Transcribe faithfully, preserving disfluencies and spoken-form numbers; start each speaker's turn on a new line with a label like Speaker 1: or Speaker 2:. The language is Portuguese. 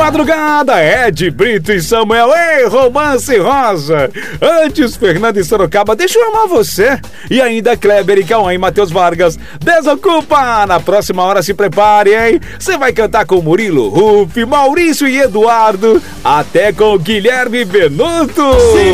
Speaker 1: madrugada, Ed Brito e Samuel, ei, Romance Rosa. Antes, Fernando e Sorocaba, deixa eu amar você. E ainda Kleber e Cauã e Matheus Vargas, Desocupa. Na próxima hora se prepare, hein? Você vai cantar com Murilo, Rufi, Maurício e Eduardo, até com Guilherme Benuto. Sim.